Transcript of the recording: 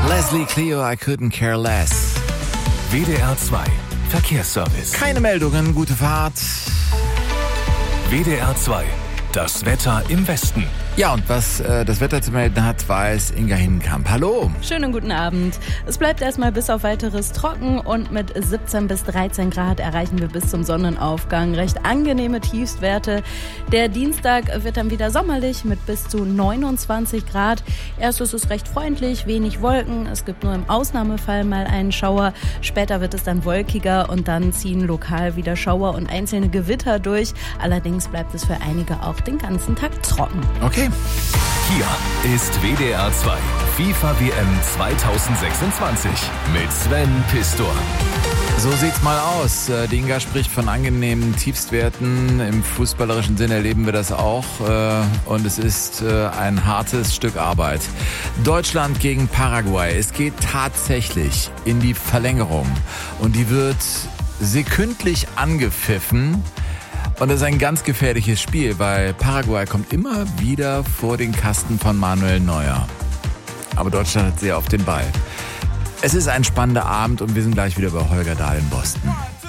Leslie Clio, I couldn't care less. WDR 2 Verkehrsservice. Keine Meldungen, gute Fahrt. WDR 2, das Wetter im Westen. Ja, und was das Wetter zu melden hat, weiß Inga Hindenkamp. Hallo. Schönen guten Abend. Es bleibt erstmal bis auf weiteres trocken und mit 17 bis 13 Grad erreichen wir bis zum Sonnenaufgang recht angenehme Tiefstwerte. Der Dienstag wird dann wieder sommerlich mit bis zu 29 Grad. Erst ist es recht freundlich, wenig Wolken. Es gibt nur im Ausnahmefall mal einen Schauer. Später wird es dann wolkiger und dann ziehen lokal wieder Schauer und einzelne Gewitter durch. Allerdings bleibt es für einige auch den ganzen Tag trocken. Okay. Hier ist WDR 2 FIFA WM 2026 mit Sven Pistor. So sieht's mal aus. Die Inga spricht von angenehmen Tiefstwerten. Im fußballerischen Sinn erleben wir das auch. Und es ist ein hartes Stück Arbeit. Deutschland gegen Paraguay. Es geht tatsächlich in die Verlängerung. Und die wird sekündlich angepfiffen. Und das ist ein ganz gefährliches Spiel, weil Paraguay kommt immer wieder vor den Kasten von Manuel Neuer. Aber Deutschland hat sehr auf den Ball. Es ist ein spannender Abend und wir sind gleich wieder bei Holger Dahl in Boston.